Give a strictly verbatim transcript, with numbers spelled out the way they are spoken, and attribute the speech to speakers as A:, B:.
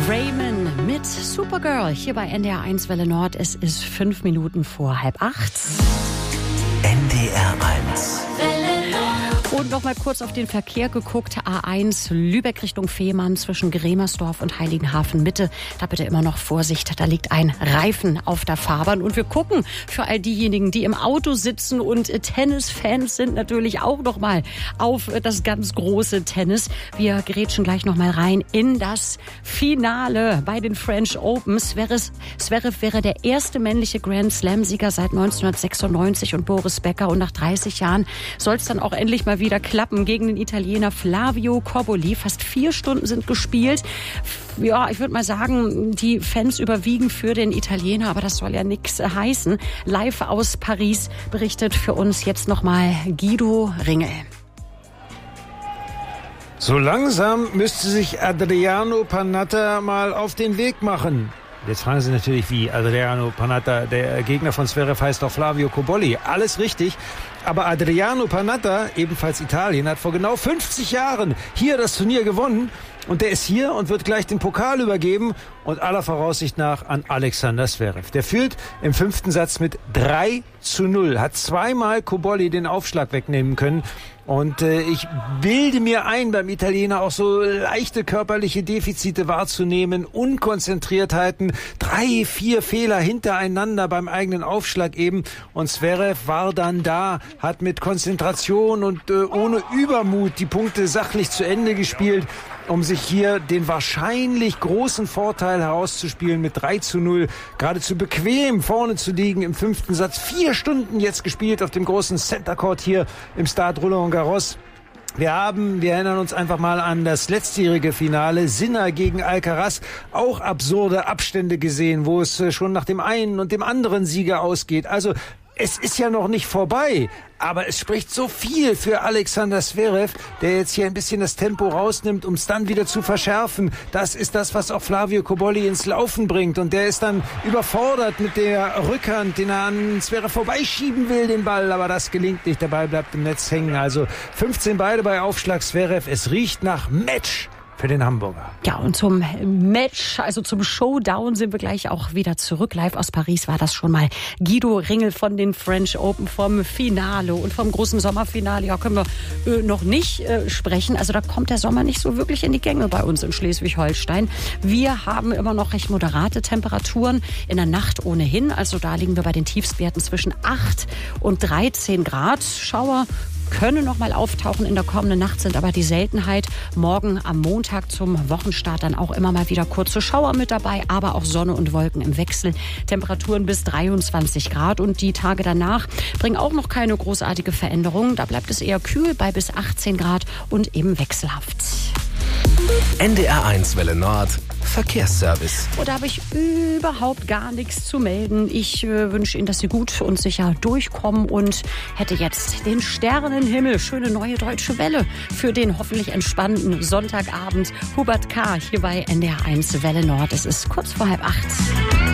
A: Raymond mit Supergirl hier bei N D R eins Welle Nord. Es ist fünf Minuten vor halb acht.
B: N D R eins.
A: Und noch mal kurz auf den Verkehr geguckt. A eins Lübeck Richtung Fehmarn zwischen Gremersdorf und Heiligenhafen Mitte. Da bitte immer noch Vorsicht, da liegt ein Reifen auf der Fahrbahn. Und wir gucken für all diejenigen, die im Auto sitzen und Tennisfans sind, natürlich auch noch mal auf das ganz große Tennis. Wir grätschen gleich noch mal rein in das Finale bei den French Open. Zverev, Zverev wäre der erste männliche Grand Slam-Sieger seit neunzehnhundertsechsundneunzig und Boris Becker. Und nach dreißig Jahren soll es dann auch endlich mal wieder wieder klappen gegen den Italiener Flavio Cobolli. Fast vier Stunden sind gespielt. Ja, ich würde mal sagen, die Fans überwiegen für den Italiener, aber das soll ja nichts heißen. Live aus Paris berichtet für uns jetzt nochmal Guido Ringel.
C: So langsam müsste sich Adriano Panatta mal auf den Weg machen. Jetzt fragen Sie natürlich, wie Adriano Panatta, der Gegner von Zverev heißt doch Flavio Cobolli. Alles richtig. Aber Adriano Panatta, ebenfalls Italien, hat vor genau fünfzig Jahren hier das Turnier gewonnen. Und der ist hier und wird gleich den Pokal übergeben und aller Voraussicht nach an Alexander Zverev. Der führt im fünften Satz mit drei zu null, hat zweimal Cobolli den Aufschlag wegnehmen können. Und äh, ich bilde mir ein, beim Italiener auch so leichte körperliche Defizite wahrzunehmen, Unkonzentriertheiten, drei, vier Fehler hintereinander beim eigenen Aufschlag eben. Und Zverev war dann da, hat mit Konzentration und äh, ohne Übermut die Punkte sachlich zu Ende gespielt, um sich hier den wahrscheinlich großen Vorteil herauszuspielen mit drei zu null. Geradezu bequem vorne zu liegen im fünften Satz. Vier Stunden jetzt gespielt auf dem großen Center Court hier im Stade Roland Garros. Wir haben, wir erinnern uns einfach mal an das letztjährige Finale, Sinner gegen Alcaraz, auch absurde Abstände gesehen, wo es schon nach dem einen und dem anderen Sieger ausgeht. Also es ist ja noch nicht vorbei, aber es spricht so viel für Alexander Zverev, der jetzt hier ein bisschen das Tempo rausnimmt, um es dann wieder zu verschärfen. Das ist das, was auch Flavio Cobolli ins Laufen bringt. Und der ist dann überfordert mit der Rückhand, den er an Zverev vorbeischieben will, den Ball. Aber das gelingt nicht, der Ball bleibt im Netz hängen. Also fünfzehn beide bei Aufschlag Zverev. Es riecht nach Match für den Hamburger.
A: Ja, und zum Match, also zum Showdown sind wir gleich auch wieder zurück. Live aus Paris war das schon mal Guido Ringel von den French Open vom Finale und vom großen Sommerfinale. Ja, können wir äh, noch nicht äh, sprechen. Also da kommt der Sommer nicht so wirklich in die Gänge bei uns in Schleswig-Holstein. Wir haben immer noch recht moderate Temperaturen in der Nacht ohnehin. Also da liegen wir bei den Tiefstwerten zwischen acht und dreizehn Grad. Schauer können noch mal auftauchen in der kommenden Nacht, sind aber die Seltenheit. Morgen am Montag zum Wochenstart dann auch immer mal wieder kurze Schauer mit dabei, aber auch Sonne und Wolken im Wechsel. Temperaturen bis dreiundzwanzig Grad und die Tage danach bringen auch noch keine großartige Veränderung. Da bleibt es eher kühl bei bis achtzehn Grad und eben wechselhaft.
B: N D R eins Welle Nord Verkehrsservice.
A: Oh, da habe ich überhaupt gar nichts zu melden. Ich äh, wünsche Ihnen, dass Sie gut und sicher durchkommen und hätte jetzt den Sternenhimmel, schöne neue deutsche Welle für den hoffentlich entspannten Sonntagabend. Hubert K. hier bei N D R eins Welle Nord. Es ist kurz vor halb acht.